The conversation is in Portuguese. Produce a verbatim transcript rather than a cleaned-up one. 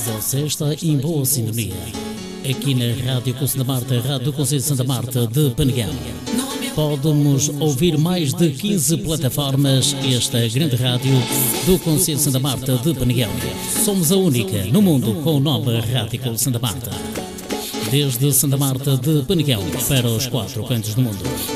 Você está em boa sintonia. Aqui na Rádio Conselho da Marta, Rádio Conselho de Santa Marta de Peneguão. Pode-nos ouvir mais de quinze plataformas. Esta grande rádio do Conselho de Santa Marta de Peneguão. Somos a única no mundo com o nome Rádio Conselho de Santa Marta. Desde Santa Marta de Peneguão para os quatro cantos do mundo.